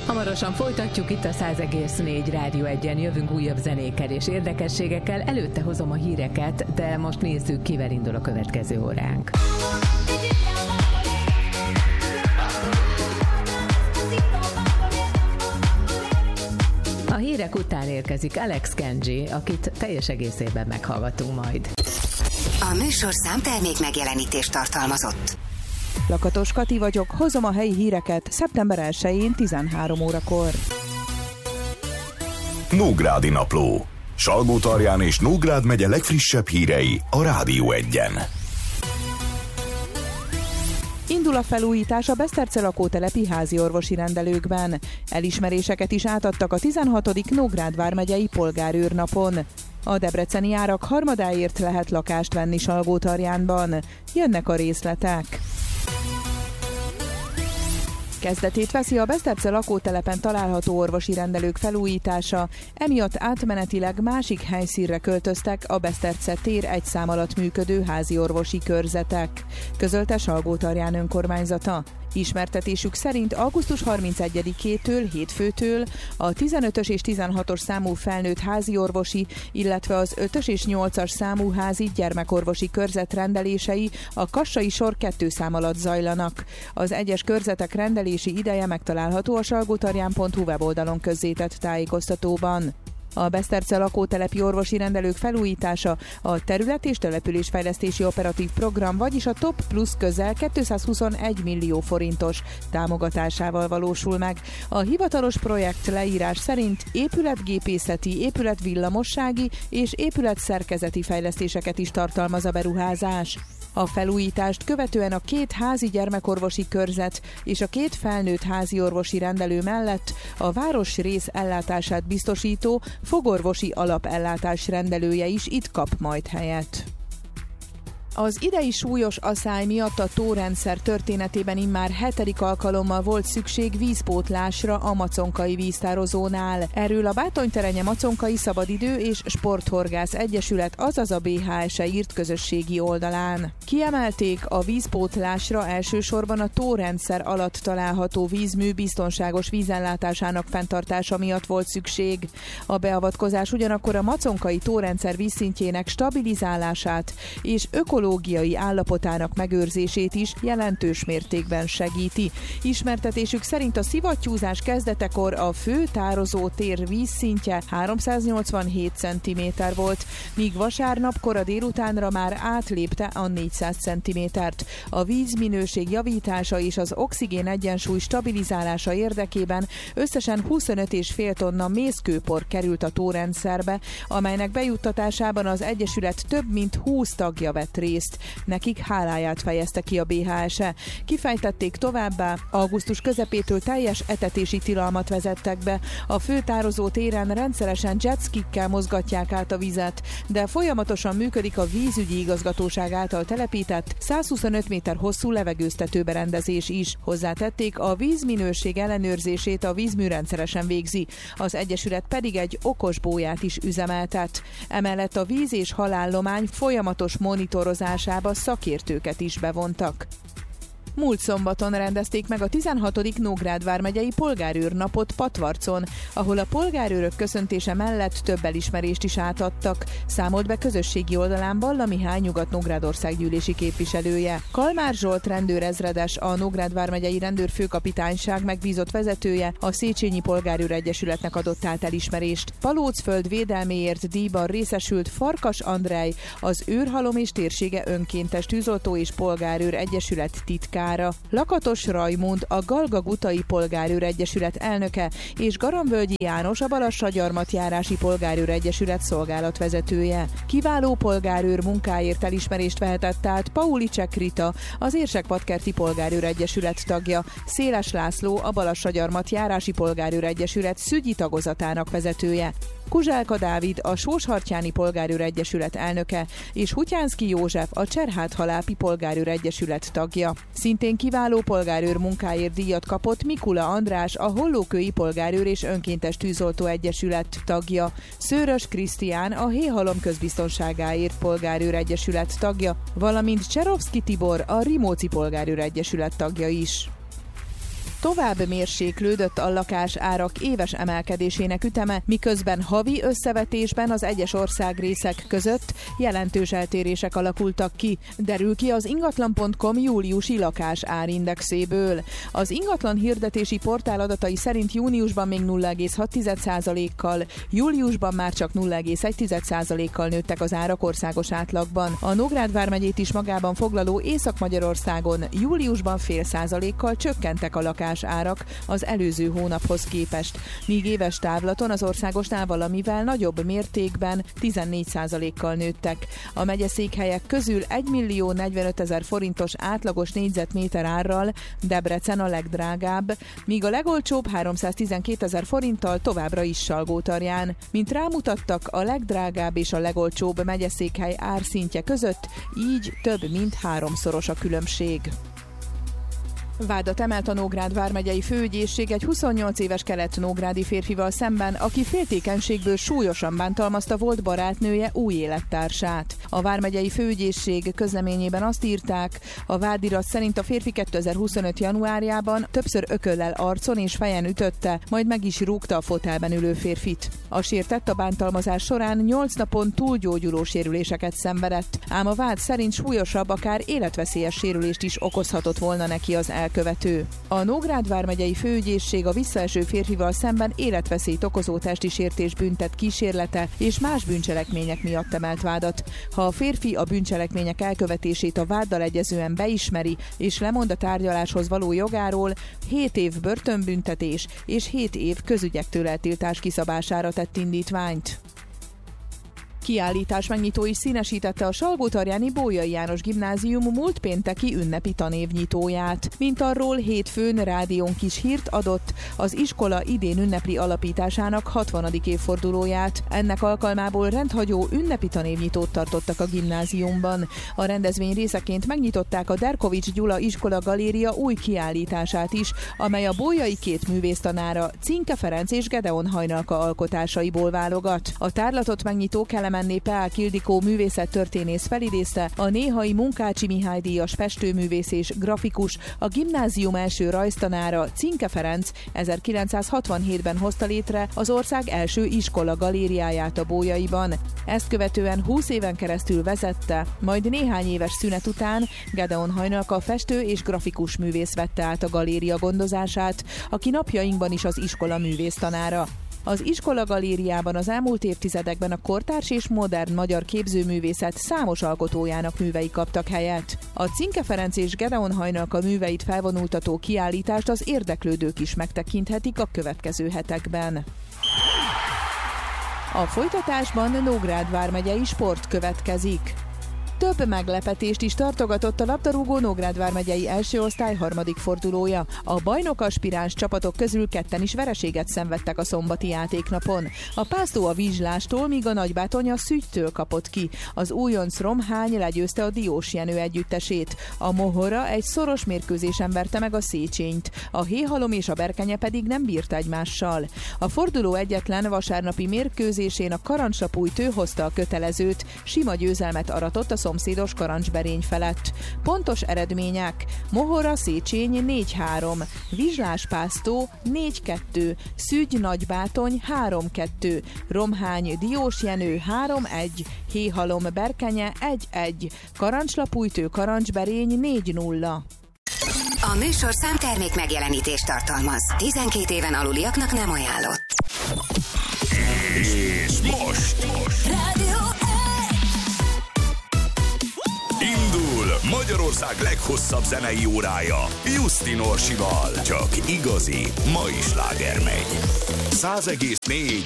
Hamarosan folytatjuk itt a 100,4 Rádió 1-en, jövünk újabb zenékkel és érdekességekkel. Előtte hozom a híreket, de most nézzük, kivel indul a következő óránk. A hírek után érkezik Alex Kenji, akit teljes egészében meghallgatunk majd. A műsorszám termék megjelenítést tartalmazott. Lakatos Kati vagyok, hozom a helyi híreket szeptember 1-én 13 órakor. Nógrádi Napló. Salgótarján és Nógrád megye legfrissebb hírei a Rádió 1-en. Indul a felújítás a Beszterce lakótelepi háziorvosi rendelőkben. Elismeréseket is átadtak a 16. Nógrád vármegyei polgárőrnapon. A debreceni árak harmadáért lehet lakást venni Salgótarjánban. Jönnek a részletek. Kezdetét veszi a Beszterce lakótelepen található orvosi rendelők felújítása, emiatt átmenetileg másik helyszínre költöztek a Beszterce tér egy szám alatt működő háziorvosi körzetek, közölte Salgótarján önkormányzata. Ismertetésük szerint augusztus 31-től, hétfőtől a 15-ös és 16-os számú felnőtt háziorvosi, illetve az 5-ös és 8-as számú házi gyermekorvosi körzet rendelései a kassai sor 2 szám alatt zajlanak. Az egyes körzetek rendelési ideje megtalálható a salgótarján.hu weboldalon közzétett tájékoztatóban. A Beszterce lakótelepi orvosi rendelők felújítása a terület- és településfejlesztési operatív program, vagyis a TOP Plus közel 221 millió forintos támogatásával valósul meg. A hivatalos projekt leírás szerint épületgépészeti, épületvillamossági és épületszerkezeti fejlesztéseket is tartalmaz a beruházás. A felújítást követően a 2 házi gyermekorvosi körzet és a 2 felnőtt háziorvosi rendelő mellett a városrész ellátását biztosító fogorvosi alapellátás rendelője is itt kap majd helyet. Az idei súlyos aszály miatt a tórendszer történetében immár 7. alkalommal volt szükség vízpótlásra a Maconkai víztározónál. Erről a Bátonyterenye Maconkai Szabadidő és Sporthorgász Egyesület, azaz a BHS-e írt közösségi oldalán. Kiemelték, a vízpótlásra elsősorban a tórendszer alatt található vízmű biztonságos vízellátásának fenntartása miatt volt szükség. A beavatkozás ugyanakkor a maconkai tórendszer vízszintjének stabilizálását és ökológiai állapotának megőrzését is jelentős mértékben segíti. Ismertetésük szerint a szivattyúzás kezdetekor a fő tározó tér vízszintje 387 cm volt, míg vasárnap kora délutánra már átlépte a 400 cm-t. A vízminőség javítása és az oxigén egyensúly stabilizálása érdekében összesen 25,5 tonna mészkőpor került a tórendszerbe, amelynek bejuttatásában az Egyesület több mint 20 tagja vett részt. Nekik háláját fejezte ki a BHS-e. Kifejtették továbbá, augusztus közepétől teljes etetési tilalmat vezettek be. A főtározó téren rendszeresen jetskikkel mozgatják át a vizet, de folyamatosan működik a vízügyi igazgatóság által telepített 125 méter hosszú levegőztető berendezés is. Hozzátették, a vízminőség ellenőrzését a vízmű rendszeresen végzi. Az Egyesület pedig egy okos bóját is üzemeltet. Emellett a víz- és halállomány folyamatos monitorozásába szakértőket is bevontak. Múlt szombaton rendezték meg a 16. Nógrád vármegyei polgárőrnapot Patvarcon, ahol a polgárőrök köszöntése mellett több elismerést is átadtak, számolt be közösségi oldalán Balla Mihály Nyugat-Nógrád országgyűlési képviselője. Kalmár Zsolt rendőrezredes, a Nógrád vármegyei rendőrfőkapitányság megbízott vezetője a Széchenyi Polgárőr Egyesületnek adott át elismerést. Palócföld védelméért díjban részesült Farkas Andrej, az Őrhalom és térsége önkéntes tűzoltó és polgárőr egyesület titkára. Lakatos Rajmund, a Galgagutai Polgárőr Egyesület elnöke, és Garambölgyi János, a Balassagyarmat járási Polgárőr Egyesület szolgálatvezetője. Kiváló polgárőr munkáért elismerést vehetett át Paulicsek Rita, az Érsekpadkerti Polgárőr Egyesület tagja, Széles László, a Balassagyarmat járási Polgárőr Egyesület szügyi tagozatának vezetője. Kuzsálka Dávid, a Sóshartyáni Polgárőr Egyesület elnöke, és Hutyánszki József, a Cserháthalápi Polgárőr Egyesület tagja. Szintén kiváló polgárőr munkáért díjat kapott Mikula András, a Hollókői Polgárőr és Önkéntes Tűzoltó Egyesület tagja. Szőrös Krisztián, a Héhalom közbiztonságáért Polgárőr Egyesület tagja, valamint Cserovszki Tibor, a Rimóci Polgárőr Egyesület tagja is. Tovább mérséklődött a lakás árak éves emelkedésének üteme, miközben havi összevetésben az egyes országrészek között jelentős eltérések alakultak ki, derül ki az ingatlan.com júliusi lakás árindexéből. Az ingatlan hirdetési portál adatai szerint júniusban még 0,6%-kal, júliusban már csak 0,1%-kal nőttek az árak országos átlagban. A Nógrád vármegyét is magában foglaló Észak-Magyarországon júliusban 0,5%-kal csökkentek a lakásárak az előző hónaphoz képest, míg éves távlaton az országosnál valamivel nagyobb mértékben 14%-kal nőttek. A megyeszékhelyek közül 1.045.000 forintos átlagos négyzetméter árral Debrecen a legdrágább, míg a legolcsóbb 312.000 forinttal továbbra is Salgótarján. Mint rámutattak, a legdrágább és a legolcsóbb megyeszékhely árszintje között így több mint 3-szoros a különbség. Vádat emelt a Nógrád vármegyei főügyészség egy 28 éves kelet-nógrádi férfival szemben, aki féltékenységből súlyosan bántalmazta volt barátnője új élettársát. A vármegyei főügyészség közleményében azt írták, a vádirat szerint a férfi 2025. januárjában többször ököllel arcon és fejen ütötte, majd meg is rúgta a fotelben ülő férfit. A sértett a bántalmazás során 8 napon túlgyógyuló sérüléseket szenvedett, ám a vád szerint súlyosabb, akár életveszélyes sérülést is okozhatott volna neki az elkövető. A Nógrád vármegyei főügyészség a visszaeső férfival szemben életveszélyt okozó testi sértés büntet kísérlete és más bűncselekmények miatt emelt vádat. Ha a férfi a bűncselekmények elkövetését a váddal egyezően beismeri és lemond a tárgyaláshoz való jogáról, 7 év börtönbüntetés és 7 év közügyektől eltiltás kiszabására tett indítványt. Kiállítás megnyitó is színesítette a Salgótarjáni Bolyai János Gimnázium múlt pénteki ünnepi tanévnyitóját. Mint arról hétfőn rádiónk is hírt adott, az iskola idén ünnepli alapításának 60. évfordulóját. Ennek alkalmából rendhagyó ünnepi tanévnyitót tartottak a gimnáziumban. A rendezvény részeként megnyitották a Derkovics Gyula iskola galéria új kiállítását is, amely a bolyai két művésztanára, Cinke Ferenc és Gedeon Hajnalka alkotásaiból válogat. A tárlatot megnyitó Kelemenné Peál Ildikó művészettörténész felidézte, a néhai Munkácsi Mihály díjas festőművész és grafikus, a gimnázium első rajztanára, Cinke Ferenc 1967-ben hozta létre az ország első iskola galériáját a Bolyaiban. Ezt követően 20 éven keresztül vezette, majd néhány éves szünet után Gedeon Hajnalka festő és grafikus művész vette át a galéria gondozását, aki napjainkban is az iskola művésztanára. Az iskola galériában az elmúlt évtizedekben a kortárs és modern magyar képzőművészet számos alkotójának művei kaptak helyet. A Cinke Ferenc és Gedeon Hajnalka műveit felvonultató kiállítást az érdeklődők is megtekinthetik a következő hetekben. A folytatásban Nógrád vármegyei sport következik. Több meglepetést is tartogatott a labdarúgó Nógrád vármegyei első osztály harmadik fordulója. A bajnok aspiráns csapatok közül ketten is vereséget szenvedtek a szombati játéknapon. A Pásztó a Vizslástól, míg a Nagybátony a Szügytől kapott ki. Az újonc Romhány legyőzte a Diós Jenő együttesét. A Mohora egy szoros mérkőzésen verte meg a Széchényt. A Héhalom és a Berkenye pedig nem bírt egymással. A forduló egyetlen vasárnapi mérkőzésén a Karancslapújtő hozta a kötelezőt, sima győzelmet aratott a szomszédos Karancsberény felett. Pontos eredmények: Mohora Széchény 4-3, Vizslás Pásztó 4-2, Szügy Nagybátony 3-2, Romhány Diós Jenő 3-1, Héhalom Berkenye 1-1, Karancslapújtő Karancsberény 4-0. A műsor számtermék megjelenítést tartalmaz. 12 éven aluliaknak nem ajánlott. És most indul Magyarország leghosszabb zenei órája Justin Orsival. Csak igazi mai sláger megy. 100,4